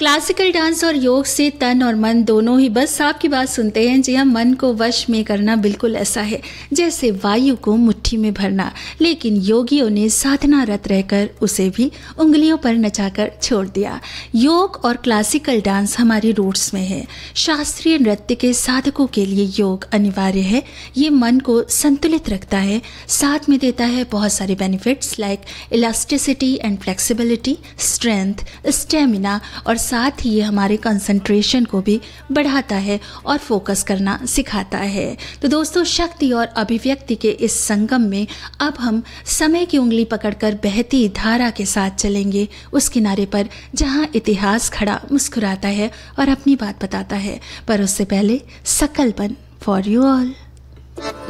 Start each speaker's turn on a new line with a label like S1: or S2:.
S1: Classical dance और योग से तन और मन दोनों ही बस आपकी बात सुनते हैं। जी हाँ, मन को वश में करना बिल्कुल ऐसा है जैसे वायु को मुट्ठी में भरना, लेकिन योगियों ने साधनारत रहकर उसे भी उंगलियों पर नचाकर छोड़ दिया। योग और क्लासिकल डांस हमारी रूट्स में है। शास्त्रीय नृत्य के साधकों के लिए योग अनिवार्य है। ये मन को संतुलित रखता है, साथ में देता है बहुत सारे benefits like elasticity and flexibility, strength, stamina, और साथ ही ये हमारे कंसंट्रेशन को भी बढ़ाता है और फोकस करना सिखाता है। तो दोस्तों, शक्ति और अभिव्यक्ति के इस संगम में अब हम समय की उंगली पकड़कर बहती धारा के साथ चलेंगे, उस किनारे पर जहां इतिहास खड़ा मुस्कुराता है और अपनी बात बताता है। पर उससे पहले सकलपन फॉर यू ऑल।